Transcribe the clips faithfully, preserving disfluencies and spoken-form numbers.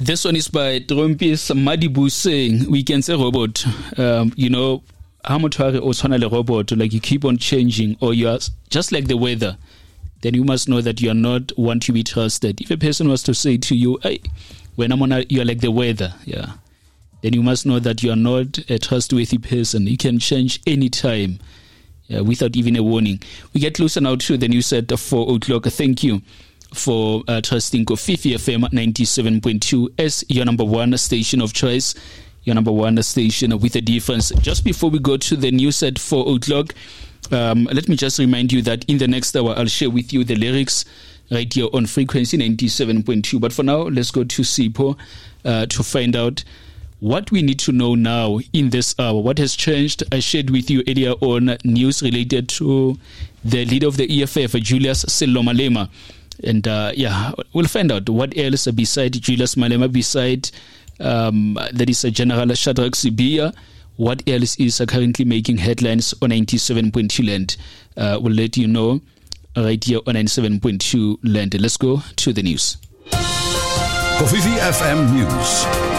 This one is by Trompis Madibu saying, we can say robot, um, you know, how much are you robot, like you keep on changing, or you are just like the weather, then you must know that you are not one to be trusted. If a person was to say to you, hey, when I'm on a, you are like the weather, yeah, then you must know that you are not a trustworthy person. You can change anytime uh, without even a warning. We get closer now to the news at four o'clock. Thank you for uh, trusting Kofifi F M ninety-seven point two as your number one station of choice, your number one station with a difference. Just before we go to the news at four o'clock, um, let me just remind you that in the next hour, I'll share with you the lyrics right here on frequency ninety-seven point two. But for now, let's go to Sipho uh, to find out what we need to know now in this hour. What has changed? I shared with you earlier on news related to the leader of the E F F, Julius Sello Malema. And uh, yeah, we'll find out what else beside Julius Malema, beside um, that is a General Shadrach Sibiya. What else is uh, currently making headlines on ninety-seven point two Land? Uh, we'll let you know right here on ninety-seven point two Land. Let's go to the news. Kofifi F M News.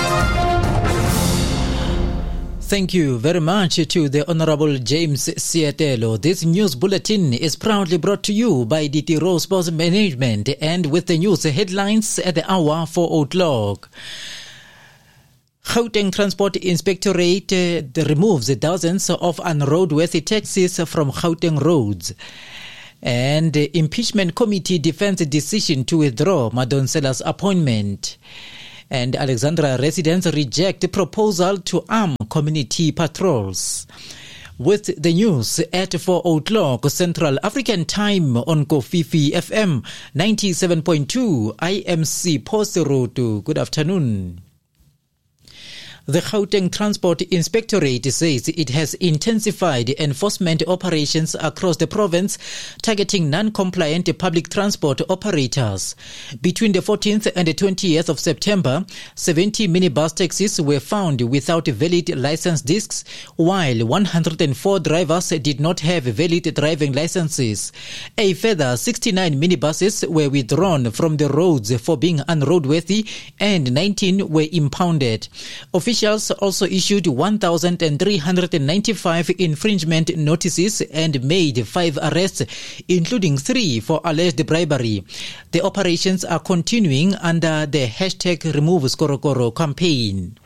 Thank you very much to the Honorable James Siatelo. This news bulletin is proudly brought to you by D T Rose Sports Management and with the news headlines at the hour four o'clock. Gauteng Transport Inspectorate uh, removes dozens of unroadworthy taxis from Gauteng roads. And the Impeachment Committee defends decision to withdraw Madonsela's appointment. And Alexandra residents reject proposal to arm community patrols. With the news at four o'clock Central African Time on Kofifi F M ninety-seven point two, I M C Post Road. Good afternoon. The Gauteng Transport Inspectorate says it has intensified enforcement operations across the province, targeting non-compliant public transport operators. Between the fourteenth and the twentieth of September, seventy minibus taxis were found without valid license discs, while one hundred four drivers did not have valid driving licenses. A further sixty-nine minibuses were withdrawn from the roads for being unroadworthy, and nineteen were impounded. Officials also issued one thousand three hundred ninety-five infringement notices and made five arrests, including three for alleged bribery. The operations are continuing under the hashtag Remove Skorokoro campaign.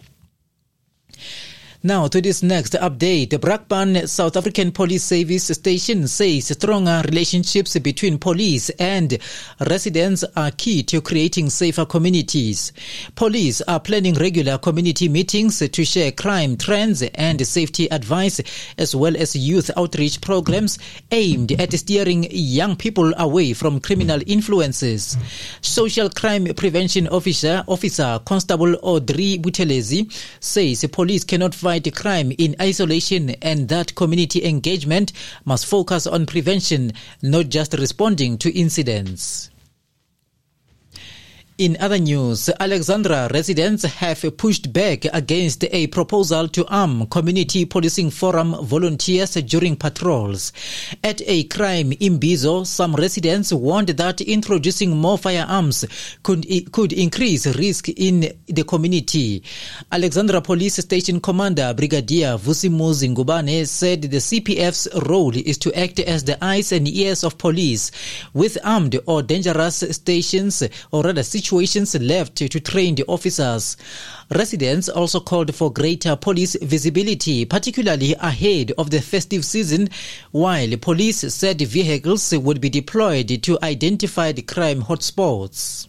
Now to this next update. The Brakpan South African Police Service Station says stronger relationships between police and residents are key to creating safer communities. Police are planning regular community meetings to share crime trends and safety advice, as well as youth outreach programs aimed at steering young people away from criminal influences. Social Crime Prevention Officer, Officer Constable Audrey Buthelezi says police cannot fight crime in isolation and that community engagement must focus on prevention, not just responding to incidents. In other news, Alexandra residents have pushed back against a proposal to arm Community Policing Forum volunteers during patrols. At a crime in Imbizo, some residents warned that introducing more firearms could, could increase risk in the community. Alexandra Police Station Commander Brigadier Vusimuzi Ngubane said the C P F's role is to act as the eyes and ears of police, with armed or dangerous stations or rather situations left to trained officers. Residents also called for greater police visibility, particularly ahead of the festive season, while police said vehicles would be deployed to identify the crime hotspots.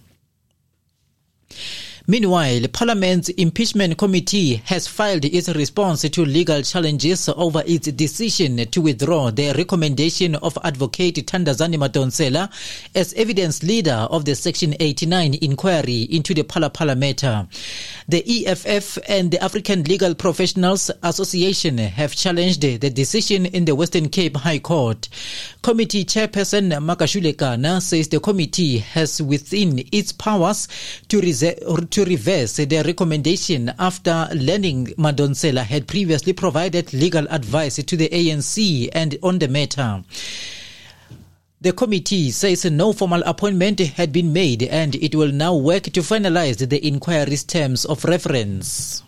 Meanwhile, Parliament's Impeachment Committee has filed its response to legal challenges over its decision to withdraw the recommendation of Advocate Thandazani Madonsela as evidence leader of the Section eighty-nine inquiry into the Phala Phala matter. The E F F and the African Legal Professionals Association have challenged the decision in the Western Cape High Court. Committee Chairperson Makashule Kana says the committee has within its powers to reserve to reverse the recommendation after learning Madonsela had previously provided legal advice to the A N C and on the matter. The committee says no formal appointment had been made and it will now work to finalize the inquiry's terms of reference.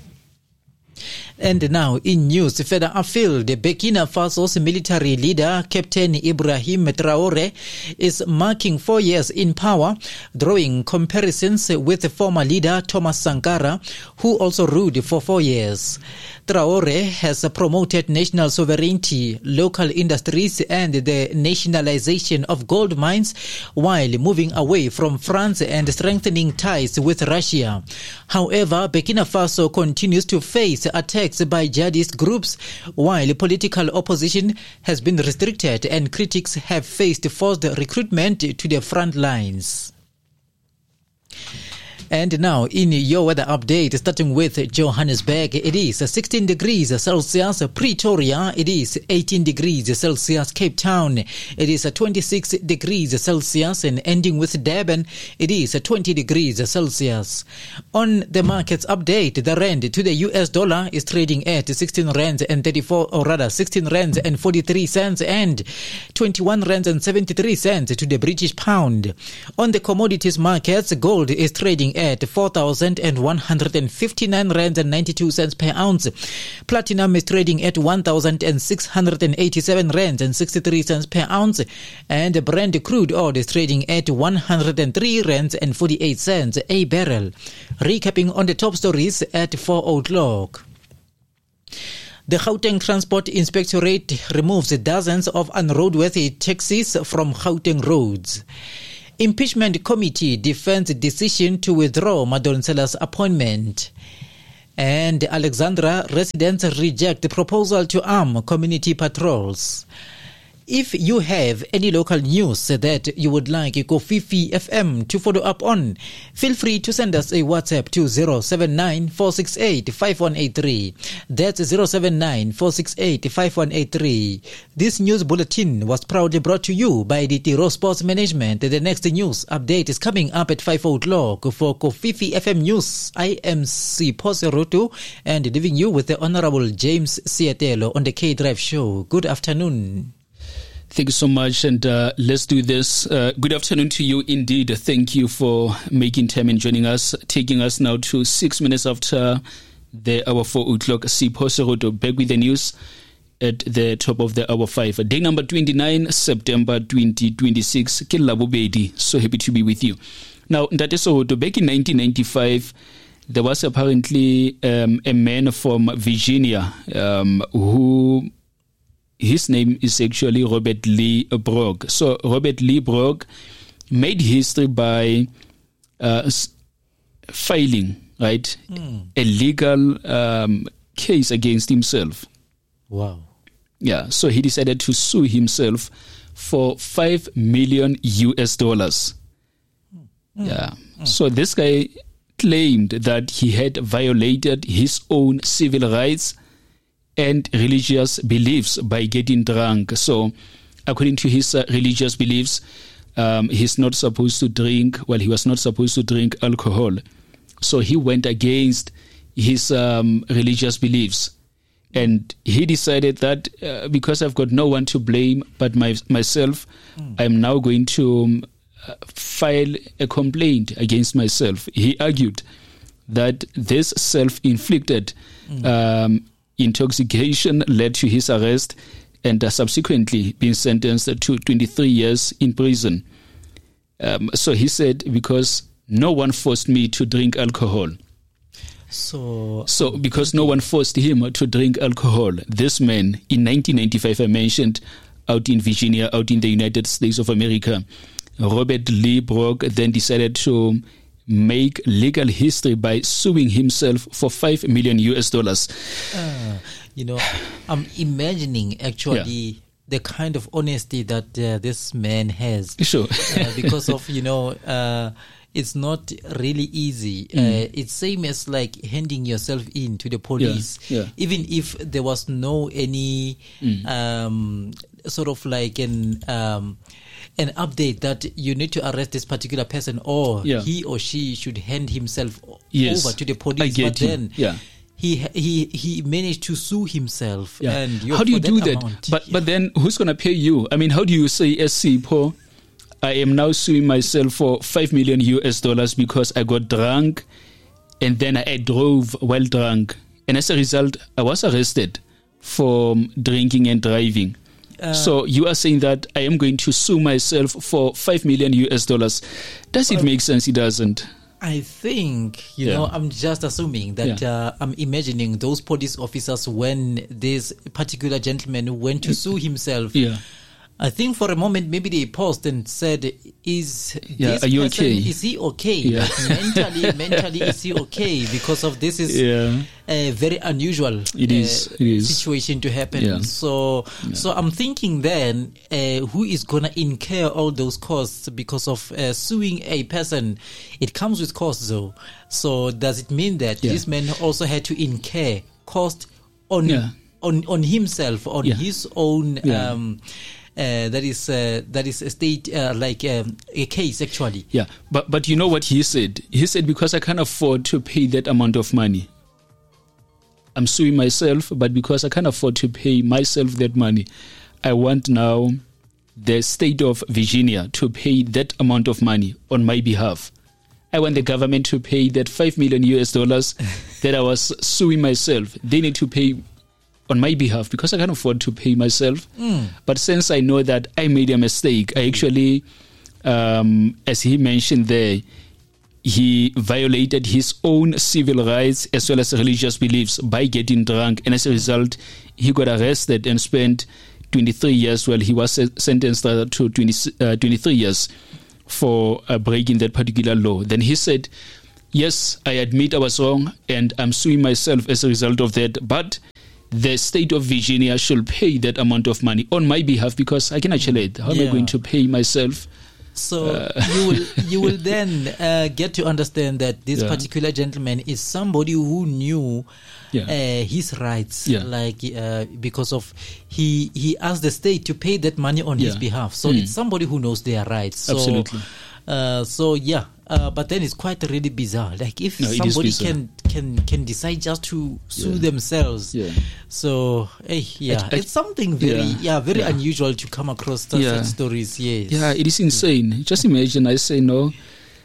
And now in news further afield, Burkina Faso's military leader, Captain Ibrahim Traore, is marking four years in power, drawing comparisons with the former leader Thomas Sankara, who also ruled for four years. Traore has promoted national sovereignty, local industries and the nationalization of gold mines while moving away from France and strengthening ties with Russia. However, Burkina Faso continues to face attacks by jihadist groups while political opposition has been restricted and critics have faced forced recruitment to the front lines. And now, in your weather update, starting with Johannesburg, it is sixteen degrees Celsius. Pretoria, it is eighteen degrees Celsius. Cape Town, it is twenty-six degrees Celsius. And ending with Durban, it is twenty degrees Celsius. On the markets update, the rand to the U S dollar is trading at sixteen rands and thirty-four, or rather sixteen rands and forty-three cents, and twenty-one rands and seventy-three cents to the British pound. On the commodities markets, gold is trading at at four thousand one hundred fifty-nine rands and ninety-two cents per ounce. Platinum is trading at one thousand six hundred eighty-seven rands and sixty-three cents per ounce, and Brent crude oil is trading at one hundred three rands and forty-eight cents a barrel. Recapping on the top stories at four o'clock. The Gauteng Transport Inspectorate removes dozens of unroadworthy taxis from Gauteng roads. Impeachment Committee defends decision to withdraw Madonsela's appointment. And Alexandra residents reject the proposal to arm community patrols. If you have any local news that you would like Kofifi F M to follow up on, feel free to send us a WhatsApp to zero seven nine, four six eight, five one eight three. That's zero seven nine, four six eight, five one eight three. This news bulletin was proudly brought to you by the Tiro Sports Management. The next news update is coming up at five o'clock. For Kofifi F M News, I am Sipho Seroto and leaving you with the Honorable James Siatelo on the K-Drive Show. Good afternoon. Thank you so much, and uh, let's do this. Uh, good afternoon to you indeed. Thank you for making time and joining us, taking us now to six minutes after the hour four o'clock. Sipho Seroto back with the news at the top of the hour five. Day number twenty-nine, September twenty twenty-six. Ke Labobedi. So happy to be with you. Now, Ntate Seroto, back in nineteen ninety-five, there was apparently um, a man from Virginia um, who... his name is actually Robert Lee Brogg. So Robert Lee Brogg made history by uh, filing, right, mm. a legal um, case against himself. Wow. Yeah, so he decided to sue himself for five million U S dollars. Mm. Yeah. Mm. So this guy claimed that he had violated his own civil rights and religious beliefs by getting drunk. So according to his uh, religious beliefs, um, he's not supposed to drink, well, he was not supposed to drink alcohol. So he went against his um, religious beliefs. And he decided that uh, because I've got no one to blame but my, myself, mm. I'm now going to um, uh, file a complaint against myself. He argued that this self-inflicted mm. um, intoxication led to his arrest and uh, subsequently being sentenced to twenty-three years in prison. Um, so he said, because no one forced me to drink alcohol. So, so because no one forced him to drink alcohol, this man in nineteen ninety-five, I mentioned, out in Virginia, out in the United States of America, Robert Lee Brogg then decided to make legal history by suing himself for five million U S dollars. Uh, you know, I'm imagining actually yeah. the kind of honesty that uh, this man has. Sure. uh, because of, you know, uh, it's not really easy. Mm. Uh, it's same as like handing yourself in to the police. Yeah. Yeah. Even if there was no any mm. um, sort of like an... Um, an update that you need to arrest this particular person, or yeah. he or she should hand himself yes. over to the police. I get but then yeah. he he he managed to sue himself. Yeah. And how do you that do that? amount, But yeah. but then who's going to pay you? I mean, how do you say, as Sipho, I am now suing myself for five million U S dollars because I got drunk and then I drove while drunk, and as a result, I was arrested for drinking and driving. Uh, so you are saying that I am going to sue myself for five million U S dollars. Does it uh, make sense? It doesn't. I think, you yeah. know, I'm just assuming that yeah. uh, I'm imagining those police officers when this particular gentleman went to sue himself. Yeah. I think for a moment maybe they paused and said, "Is yeah, this are you person, okay? Is he okay? Yeah. Like mentally, mentally, is he okay? Because of this is yeah. a very unusual it uh, is, it is. situation to happen. Yeah. So, yeah. so I'm thinking then, uh, who is gonna incur all those costs because of uh, suing a person? It comes with costs, though. So does it mean that yeah. this man also had to incur cost on yeah. on on himself, on yeah. his own? Yeah. Um, Uh, that is uh, that is a state uh, like um, a case actually. Yeah, but but you know what he said? He said, because I can't afford to pay that amount of money, I'm suing myself. But because I can't afford to pay myself that money, I want now the state of Virginia to pay that amount of money on my behalf. I want the government to pay that five million U S dollars that I was suing myself. They need to pay on my behalf because I can't afford to pay myself. Mm. But since I know that I made a mistake, I actually, um, as he mentioned there, he violated his own civil rights as well as religious beliefs by getting drunk. And as a result, he got arrested and spent twenty-three years. Well, he was sentenced to twenty, uh, twenty-three years for uh, breaking that particular law. Then he said, yes, I admit I was wrong and I'm suing myself as a result of that. But the state of Virginia should pay that amount of money on my behalf because I can actually, how am yeah. I going to pay myself? So uh, you will you will then uh, get to understand that this yeah. particular gentleman is somebody who knew yeah. uh, his rights, yeah. like uh, because of he he asked the state to pay that money on yeah. his behalf. So mm. it's somebody who knows their rights. So, Absolutely. Uh, so yeah, uh, but then it's quite really bizarre. Like if no, somebody can can can decide just to sue yeah. themselves. Yeah. So hey, yeah, I, I, it's something very yeah, yeah, very yeah. unusual to come across such yeah. stories. Yes. Yeah, it is insane. Just imagine. I say no.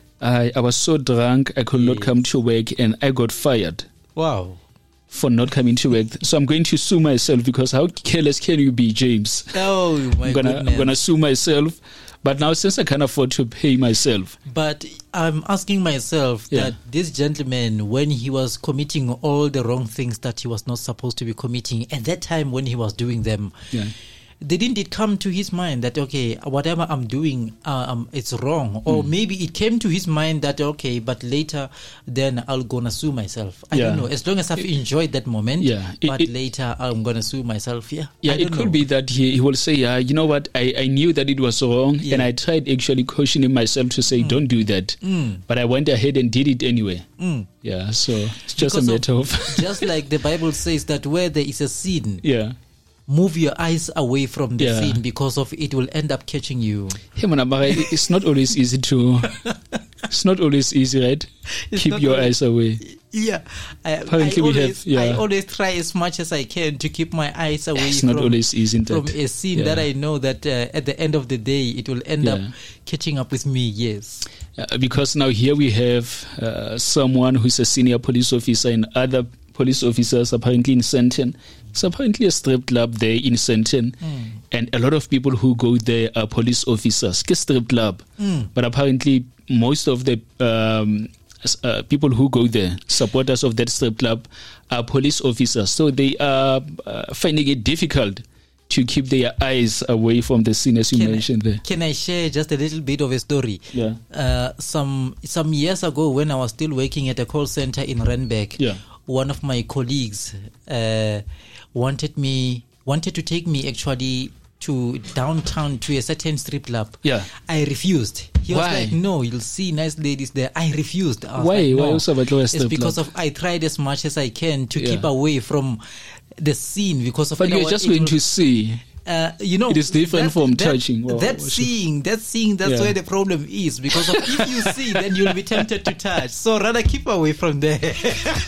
I I was so drunk I could yes. not come to work and I got fired. Wow. For not coming to work, so I'm going to sue myself because how careless can you be, James? Oh my I'm gonna, goodness! I'm gonna sue myself. But now, since I can't afford to pay myself. But I'm asking myself yeah. that this gentleman, when he was committing all the wrong things that he was not supposed to be committing, at that time when he was doing them, yeah. didn't it come to his mind that, okay, whatever I'm doing, uh, um, it's wrong? Or mm. maybe it came to his mind that, okay, but later, then I'll gonna sue myself. I yeah. don't know. As long as I've enjoyed that moment, yeah. it, but it, later I'm gonna sue myself. Yeah, yeah. It could know. be that he, he will say, uh, you know what, I, I knew that it was wrong, yeah. and I tried actually cautioning myself to say, mm. don't do that. Mm. But I went ahead and did it anyway. Mm. Yeah, so it's just because a matter of, of just like the Bible says that where there is a sin, yeah. move your eyes away from the yeah. sin because of it will end up catching you. Hey, Manabara, it's not always easy to. It's not always easy, right? It's Keep your always, eyes away. Yeah, I, Apparently I, we always, have, yeah. I always try as much as I can to keep my eyes away it's from, not always easy from that. a sin yeah. that I know that uh, at the end of the day it will end yeah. up catching up with me. Yes, uh, because now here we have uh, someone who's a senior police officer and other police officers apparently in Sandton. It's apparently a strip club there in Sandton, mm. and a lot of people who go there are police officers. It's a strip club, mm. but apparently most of the um, uh, people who go there, supporters of that strip club, are police officers. So they are uh, finding it difficult to keep their eyes away from the scene, as you can mentioned I, there. Can I share just a little bit of a story? Yeah. Uh, some some years ago, when I was still working at a call center in Randburg, yeah. one of my colleagues uh, wanted me wanted to take me actually to downtown to a certain strip club. Yeah. I refused. He Why? was like, no, you'll see nice ladies there. I refused. I was Why? like, no. Why also about It's because of I tried as much as I can to yeah. keep away from the scene because of But you're just going will, to see. Uh, you know, it is different that, from that, touching. Wow, that seeing, that seeing, that's yeah. where the problem is. Because of if you see, then you'll be tempted to touch. So rather keep away from there.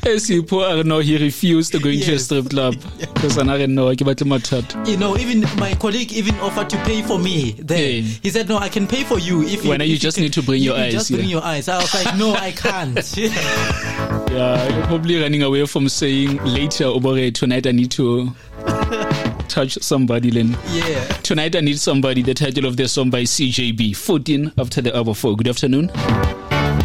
Sipho, I know he refused to go into yes. a strip club because I don't know. You know, even my colleague even offered to pay for me. There, yeah. He said, "No, I can pay for you if when you, you if just you need to bring you your eyes." Just yeah. bring your eyes. I was like, "No, I can't." Yeah, you're probably running away from saying later, Obore, tonight I need to touch somebody, Len. Yeah. Tonight I need somebody. The title of the song by C J B. fourteen after the hour four. Good afternoon.